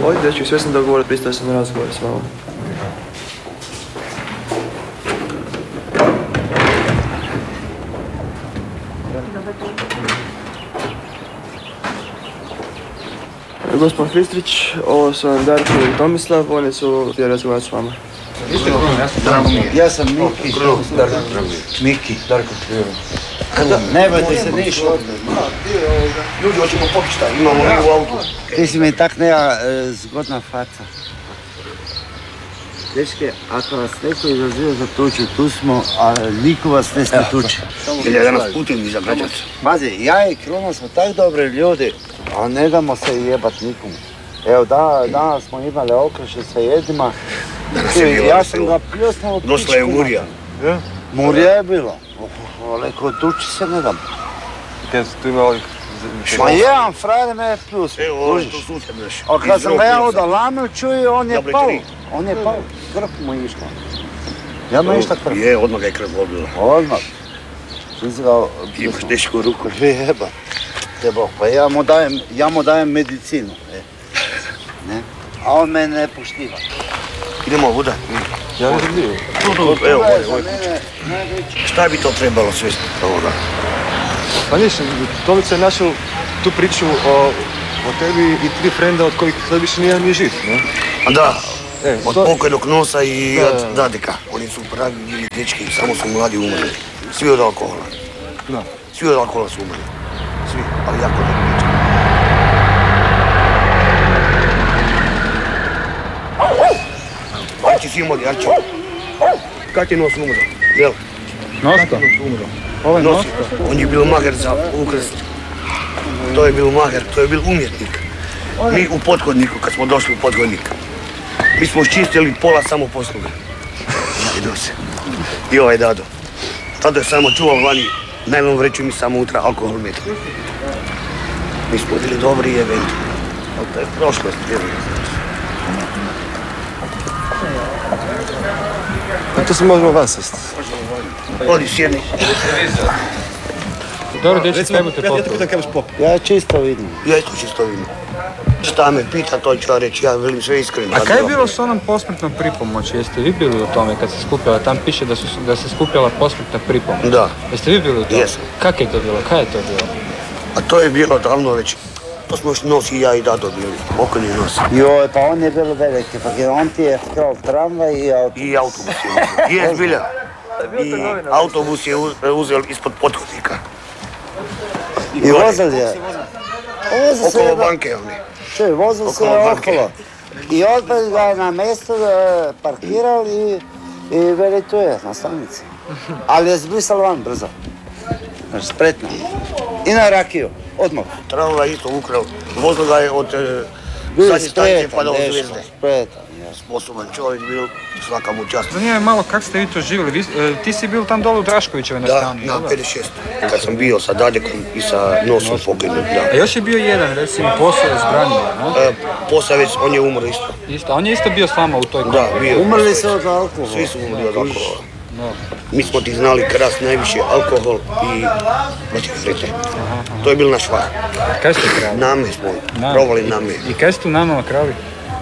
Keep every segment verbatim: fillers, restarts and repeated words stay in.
Ovdje, dečki, sve sam dogovorio, pristao sam na razgovor s vama. Gospodin Fistrić, ovo su vam Darko i Tomislav, oni su htjeli razgovarati s vama. Ja sam Miki. Darko Miki. Darko Krivo. Ne bojte se niš odmah. Ljudi, hoćemo popiti šta, imamo mi u autu. Ti si mi tak neka zgodna faca. Dečke, ako vas neko izaziva za tuču, tu smo, a niko vas ne smije tući. Ili je danas Putin iza građac. Pazi, ja i Kruna smo tak dobri ljudi, a ne damo se jebat nikomu. Evo, da, danas smo imali okreše sa jedima. Danas je bilo ja sam ga pljusnuo pičku. Došla je Murija. Murija je bilo. Ali kod tuči se ne dam. Kaj su tu imali? Ma jedan frajer me je pljus. Evo, ovo je to susjed naš. A kad sam ga ja odalamio, čuju, on je Jable pao. tri. On je pao. Krv mu je išla. Ja mu je išla krv. Je, odmah ga je krv odbila. Odmah. Ti si ga... Imaš tešku ruku. Jeba. Jeba, pa ja mu dajem, ja mu dajem medicinu. E. Ne? A on mene ne poštiva. Idemo voda. Ja ne znam bio. Tu, tu, evo, ovo je, ovo je kuća. Šta bi to trebalo sve ovoga? Pa nisam, Tomica je našao tu priču o, o tebi i tri frenda od kojih sad više nijedan nije živ, ne? A da, E, od to- pokojnog Nosa i Da, od da. Dadeka. Oni su pravi bili dečki, samo su mladi umrli. Svi od alkohola. Da. Svi od alkohola su umrli. Svi, ali jako dobro dečki. Arči, svi mladi, Arči. Kad je Nos umro? Jel? Nosta? Ovo je Nos, Nosta? on je bio maher za ukrst. To je bio maher, to je bil umjetnik. Mi u Podhodniku, kad smo došli u Podhodnik, mi smo ščistili pola samoposluge. I Nose. I ovaj Dado. Dado je samo čuvao vani, najlom vreću mi samo utra alkohol metra. Mi smo bili dobri i eventi. Ali to je prošlost, vjerujem. A to se možemo van sest. Odi, sjedni. Dobro, dečki, kaj boste popili? Ja čisto vidim. Ja isto čisto vidim. Šta me pita, to ću ja reći, ja velim sve iskreno. A kaj je bilo s onom posmrtnom pripomoći? Jeste vi bili u tome kad se skupljala? Tam piše da, su, da se skupljala posmrtna pripomoć. Da. Jeste vi bili u tome? Jesam. Kak je to bilo? Kaj je to bilo? A to je bilo davno već. To smo još Nos i ja i Dado bili. Pokojni Nos. Joj, pa on je bilo veliki, pa on ti je htio tramvaj i auto. I autobus je uzeo. Je, zbilja. I autobus je uz- uzeo ispod Podhodnika. I vozil je. Vozil se Okolo je, banke oni. čuj, vozil se okolo je banke. okolo. I odpad ga je na mjesto e, parkirali i, i veli tu je, na stanici. Ali je zbrisal van brzo. Znaš, spretno. I na rakiju, odmah. Tramvaj isto ukrao. Vozilo ga je od e, Bio je zadnje stanice pa do spretan, Zvijezde. deško, spretan. ja. Sposoban čovjek bio, svaka mu čast. Zanima me malo kak ste vi to živjeli. Vi, e, ti si bil tam dole u Draškovićeve na Da, stanu, jel na pedeset šest. Kad sam bio sa Dadekom i sa Nosom pokojnim, A da. još je bio jedan, recimo, Posavec Branimir, no? E, Posavec, on je umro isto. Isto, a on je isto bio s vama u toj Da, bio. Umrli su od alkohola. Svi su umrli od alkohola. Mi smo ti znali krast najviše alkohol i cigarete. To je bil naš vah. Kaj ste krali? Name smo Name. provali name. I kaj ste u nama krali?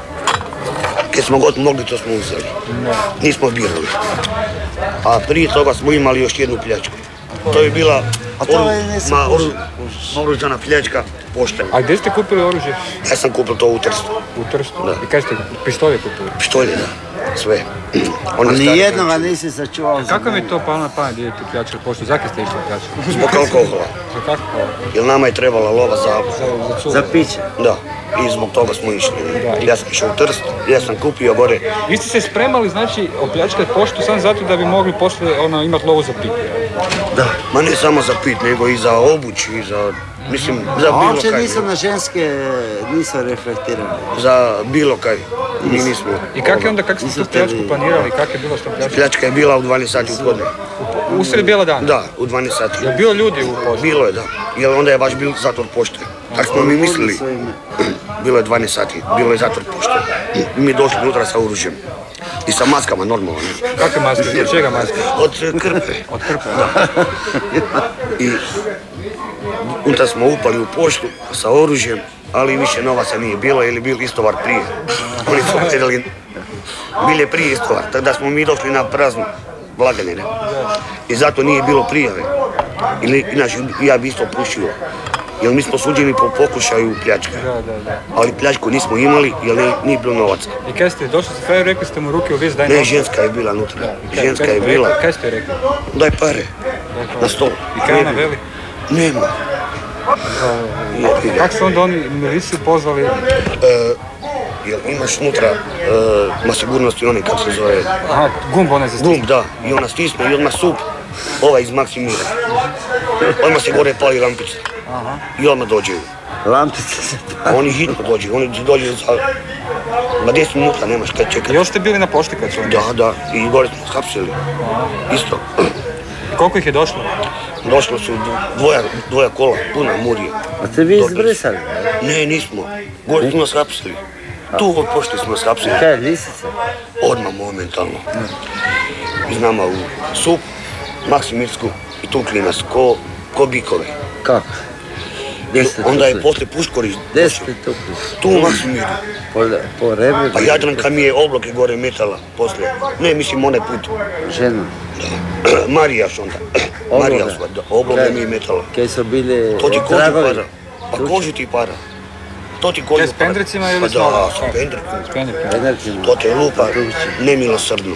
Kad smo god mogli, to smo uzeli. Nismo birali. A prije toga smo imali još jednu pljačku. To je bila A to je nisam ma, kužio. oru- oružana pljačka poštena. A gdje ste kupili oružje? Ja sam kupio to u Trstu. U Trstu? Da. I kaj ste pištolje kupili? Pištolje, da. Sve. A Oni stari nijednoga nisi sačuvao za Kako mi mene. to palo na pamet da idete pljačkati poštu? Zakaj ste išli pljačkati? Zbog alkohola. Za kako? Jer nama je trebala lova za... Za, za curu. Za piće. Da. I zbog toga smo išli. Da, i- Ja sam išao u Trst, ja sam kupio gore. Vi ste se spremali, znači, opljačkati poštu samo zato da bi mogli poslije ono, imati lovu za piće. Da. Ma ne samo za pit, nego i za obuć i za... Mislim, za A bilo uopće kaj. nisam na ženske, nisam reflektirao. Za bilo kaj. Mi nismo. I kak je onda, kak ste Nisu tu pljačku htjeli- planirali, kak je bilo s tom pljačkom? Pljačka je bila u dvanaest sati u podne. Usred bijela dana? Da, u dvanaest sati. Je bilo ljudi u poštu? Bilo je, da. Jer onda je baš bil zatvor pošte. Tako smo mi mislili. Bilo je dvanaest sati, bilo je zatvor pošte. I mi došli unutra sa oružjem. I sa maskama, normalno. ne. Kakve maske? Od čega maske? Od e, krpe. Od krpe, da. I unutra smo upali u poštu sa oružjem ali više novaca nije bilo jer je bil istovar prije. Oni su gledali, bil je prije istovar, tako da smo mi došli na praznu blaganje, ne? I zato nije bilo prijave. Ili, inače, ja bi isto pušio. Jer mi smo suđeni po pokušaju pljačke. Da, da, da. Ali pljačku nismo imali jer nije, nije bilo novaca. I kaj ste došli sa frajeru, rekli ste mu ruke u vis, daj Ne, novac? ženska je bila unutra. I kaj- Ženska kaj je ste bila. rekli? Kaj ste rekli? Daj pare. Na stol. I kaj ona veli? Nema. Jebi ga. Kako su onda oni miliciju pozvali? E, jel imaš unutra, e, ma sigurnosti onaj, kako se zove, Aha, gumb onaj za stisnu. gumb, da, i ona stisne i odmah sup, ovaj iz Maksimira. Odmah se gore pali lampica. I odmah dođeju. Lampice se Oni hitno dođu, oni dođu za... Ma deset minuta nemaš kaj čekati. Još ste bili na pošti kad su oni? Da, da, i gore smo hapsili. Isto. Koliko ih je došlo? Došlo su dvoja, dvoja kola, puna murije. A ste vi izbrisali? Ne, nismo. Gore smo nas hapsili. Tu od pošte smo nas hapsili. Kaj, lisice? Odmah momentalno. Iz nama u sup, Maksimirsku i tukli nas ko, ko bikove. Kako? Gdje ste Onda je tukli? poslije Puškorić Gdje došao. ste tukli? Tu u Maksimiru. Po, po rebru? Pa Jadranka mi je obloke gore metala poslije. Ne, mislim onaj put. Ženu? Marijaš onda. Obloge? Marijaš, da, obloke mi je metala. Kaj su bili To ti kožu tragovi? para. Pa kožu ti para. To ti kožu Kaj s para. pendricima ili Pa s da, nogama? sa pendricima. Pendricima. Energima. To te lupa nemilosrdno.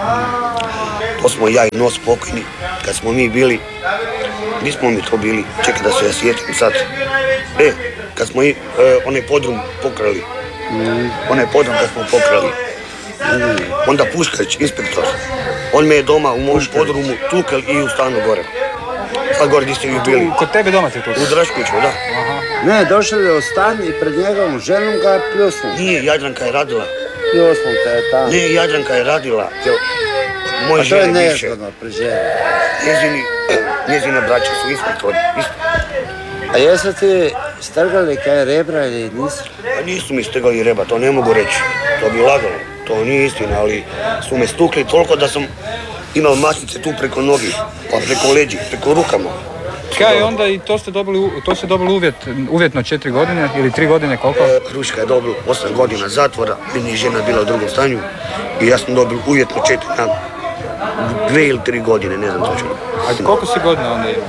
To smo ja i nos pokojni. Kad smo mi bili, gdje smo mi to bili? Čekaj da se ja sjetim sad. E, kad smo i, e, onaj podrum pokrali. Onaj podrum kad smo pokrali. Onda Puškarić, inspektor. On me je doma u mom podrumu tukal i u stanu gore. Sad gore gdje ste vi bili. Kod tebe doma ti tu? U Draškoviću, da. Ne, došli je u stan i pred njegovom ženom ga je pljusnuo. Nije, Jadranka je radila. Pljusnuo te je tamo. Ne, Jadranka je radila. Jer moje A to je žene više. nezgodno pri ženi. Njezini, njezina braća su inspektori. Isto. A jesu ti strgali kaj rebra ili nisu? Pa nisu mi strgali reba, to ne mogu reći. To bi lagalo. To nije istina, ali su me stukli toliko da sam imao masnice tu preko nogi, pa preko leđi, preko rukama. Kaj onda i to ste dobili, u- to ste dobili uvjet, uvjetno četiri godine ili tri godine koliko? E, Hruška je dobila osam godina zatvora, meni je žena bila u drugom stanju i ja sam dobil uvjetno četiri, na dve ili tri godine, ne znam točno. A koliko si godina onda imao?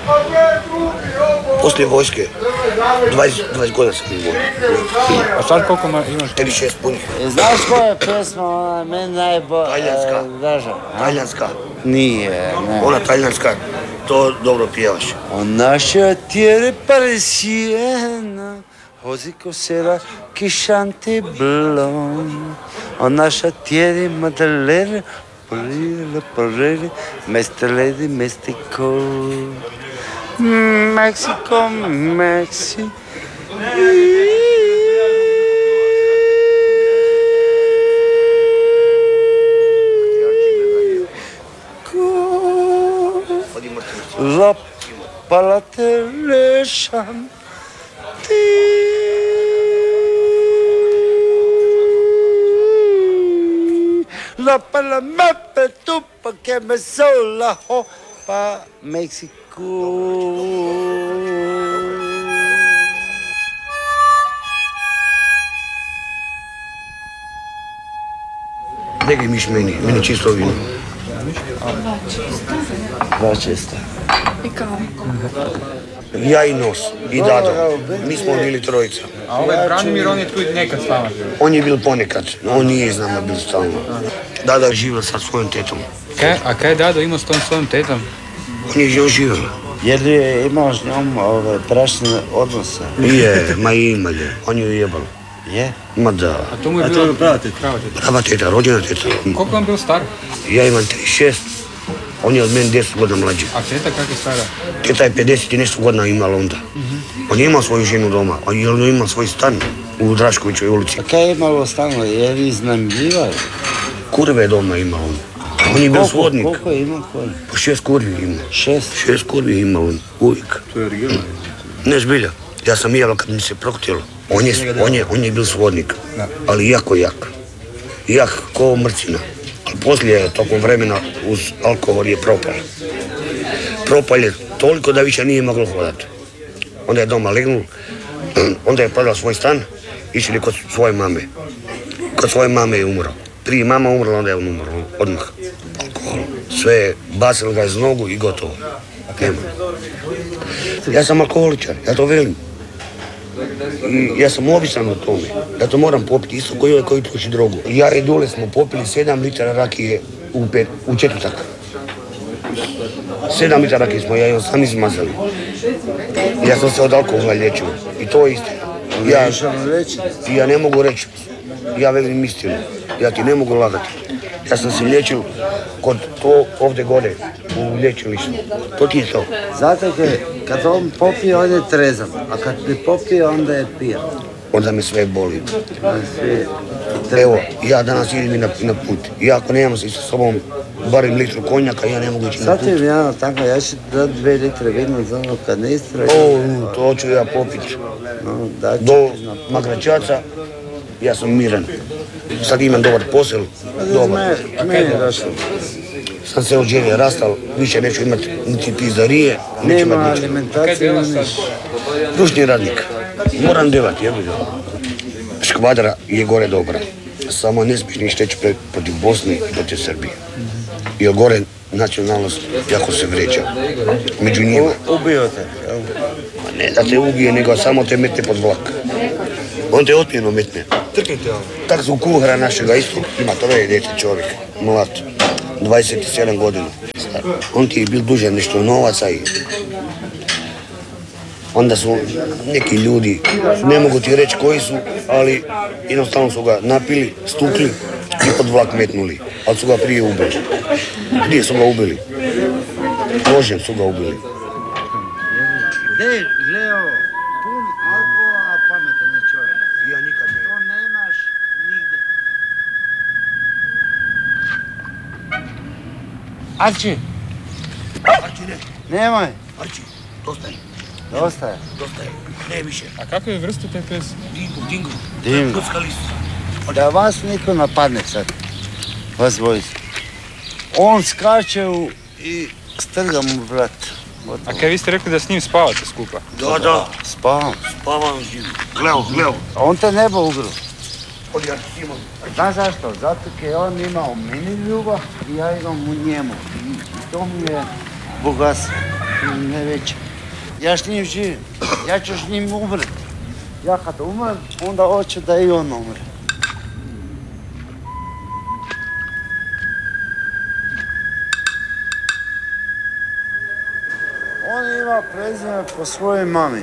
Poslije vojske, dvadeset, dvadeset godina sam imao. A sad koliko ma- imaš? četrdeset šest punih. I znaš koja je pjesma, ona meni najbolja Talijanska. draža? Talijanska, Nije, ne. ona talijanska, to dobro pjevaš. Ona sciatiere parisienne, così cos'era chissante blonde. Ona sciatiere madeleine, parire, parire, Mister Lady, Mexico. Mexico, Mexico. Odi mrtvi. La palatele shanti. La palamepe tupa que me sola ho pa Mexico. Negdje miš meni, meni čisto vino. Dva čista. Ja i Nos, i Dado, mi smo bili trojica. A ovaj Branimir, on je tu nekad s vama živio. On je bil ponekad, no on nije s nama bil stalno. Dada je živjela sa svojom tetom. Kaj, a kaj je Dado imao s tom svojom tetom? On je još živjela. Jer je imao s njom ove bračne odnose. Je, ma ima je, on ju je jebal. Je? Ma da, A to mu je bilo prava teta. Prava teta. prava teta, rođena teta. Koliko je on bio star? Ja imam trideset šest, on je od mene deset godina mlađi. A teta kako je stara? Teta je pedeset i nešto godina imala onda. On je imao svoju ženu doma, on je imao svoj stan u Draškovićoj ulici. A kaj je imalo stano? Je li iznajmljivao? Kurve doma imao on. On je bio Koliko- svodnik. Koliko je imao koji? Po šest kurvi imao. Šest? Šest kurvi imao on, uvijek. To je originalno. Ne zbilja, ja sam jela kad mi se prohtjelo. On je, on je, on je bil svodnik, ali jako jak. Jak ko mrcina. Ali poslije, tokom vremena, uz alkohol je propal. Propal je toliko da više nije moglo hodati. Onda je doma legnul, Onda je prodao svoj stan, išli kod svoje mame. Kod svoje mame je umro. Prije mama umrla, onda je on umro, odmah. Alkohol. Sve je, bacili ga iz nogu i gotovo. Nema. Ja sam alkoholičar, ja to velim. I ja sam ovisan o tome, da to moram popiti, isto koji ovaj koji tuči drogu. Ja i Dule smo popili sedam litara rakije u, pet, u četvrtak. Sedam litara rakije smo, ja i on sam izmazali. Ja sam se od alkohola liječio. I to je istina. Ja, ja ne mogu reći, ja velim istinu. Ja ti ne mogu lagati. Ja sam se liječio kod to ovdje gore, u liječilištu. To ti je to. Zato kad on popije, on je trezan, a kad ne popije, onda je pijan. Onda me sve boli. Evo, ja danas idem i na, na put. Ja ako nemam sa sobom barem litru konjaka, ja ne mogu ići na put. Zato im ja tako, ja ću dati dve litre vina za ono kanistra. O, to ću ja popiti. No, da ću do Magračaca, ja sam miran. Sad imam dobar posel, dobar. Meni je došlo. Sam se od želje rastal, više neću imati niti pizdarije, neću Nema imati ništa. alimentacije, nema ništa. Ručni radnik. Moram delati, jebi ga. Škvadra je gore dobra. Samo ne smiješ ništa teći protiv Bosne i protiv Srbije. Jer gore nacionalnost jako se vređa. Među njima. Ubio te, jel? Ma ne da te ubije, nego samo te metne pod vlak. On te otmjeno metne. Trknite ovo. Tak su kuhara našega isto, ima troje djece čovjek, mlad, dvadeset sedam godina. On ti je bil dužan nešto novaca i onda su neki ljudi, ne mogu ti reći koji su, ali jednostavno su ga napili, stukli i pod vlak metnuli, ali su ga prije ubili. Prije su ga ubili. Nožem su ga ubili. Gdje, Leo, pun alkohola, a pametan je čovjek. Ja nikad ne. To nemaš nigde. Arči, Arči ne, nemoj, Arči, dosta je, dosta je. dosta je, ne više. A kakve vrste te pes? Dingo, dingo, Dingo. kuckali su. Da vas niko napadne sad, vas dvojica. On skače u i strga mu vrat. A kaj vi ste rekli da s njim spavate skupa? Da, da, Spavam. spavam s njim. Gleo, gleo. A on te nebo ugru. Odi Arči, Simon. Znaš zašto? Zato jer on ima u meni ljubav i ja imam u njemu. I, i to mi je bogatstvo. Ne veće. Ja s njim živim. Ja ću s njim umreti. Ja kad umrem, onda hoću da i on umre. On ima prezime po svojoj mami.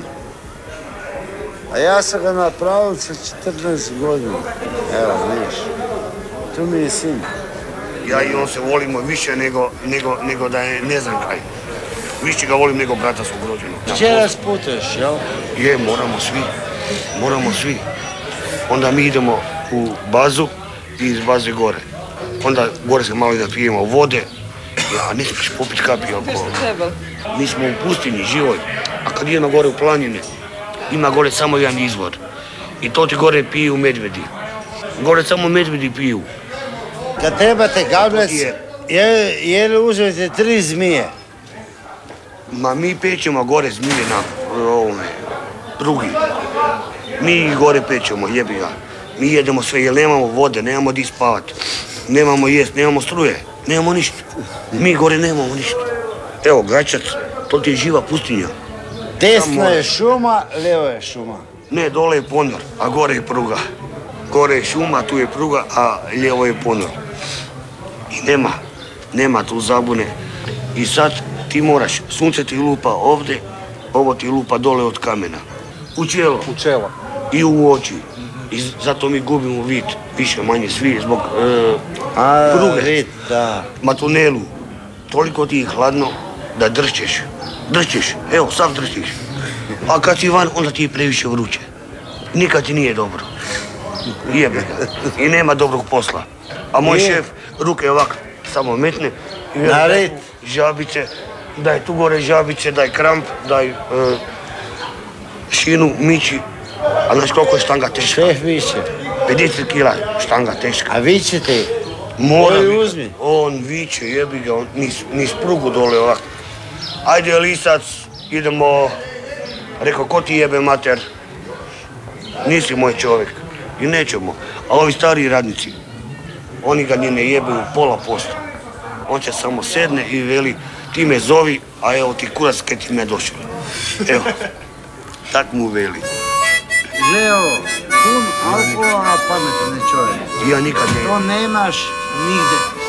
A ja sam ga napravil sa četrnaest godina. Evo, vidiš. Tu mi je sin. Ja i on se volimo više nego, nego, nego da je ne znam kaj. Više ga volim nego brata svog rođenog. Včeras putuješ, jel? Je, moramo svi. Moramo svi. Onda mi idemo u bazu i iz baze gore. Onda gore se malo i da pijemo vode. Ja, ne smiješ popiti kapi alkohola. Mi smo u pustinji, živoj. A kad idemo gore u planine, ima gore samo jedan izvor. I to ti gore piju medvedi. Gore samo medvedi piju. Kad trebate gablec, Je. je, je li uzmete tri zmije? Ma mi pećemo gore zmije na ovome, prugi. Mi ih gore pećemo, jebi ga. Mi jedemo sve jer nemamo vode, nemamo di spavat. Nemamo jest, nemamo struje, nemamo ništa. Mi gore nemamo ništa. Evo, Gračac, to ti je živa pustinja. Desna je šuma, lijevo je šuma. Ne, dole je ponor, a gore je pruga. Gore je šuma, tu je pruga, a lijevo je ponor. I nema, nema tu zabune. I sad ti moraš, sunce ti lupa ovdje, ovo ti lupa dole od kamena. U čelo U čelo. i u oči. I zato mi gubimo vid, više manje svi, zbog e, A, pruge. vid, da. Ma tunelu. Toliko ti je hladno da dršćeš. Dršćeš, evo, sav dršćeš. A kad si van, onda ti je previše vruće. Nikad ti nije dobro. Jebe ga. I nema dobrog posla. A moj Nije. šef ruke ovak samo metne. I veli, Na red. žabice, daj tu gore žabice, daj kramp, daj e, šinu, mići. A znaš koliko je štanga teška? Šef viće. pedeset kila štanga teška. A vi ćete, Mora Koji biti. uzmi? On viče, jebi ga, on niz, niz prugu dole ovak. Ajde lisac, idemo. Rekao, ko ti jebe mater? nisi moj čovjek i nećemo. A ovi stariji radnici, oni ga ni ne jebaju pola posto. On će samo sedne i veli, ti me zovi, a evo ti kurac kaj ti me došao. Evo, tak mu veli. Leo, pun alkohola, pametan je čovjek. Ja nikad ne. To nemaš nigde.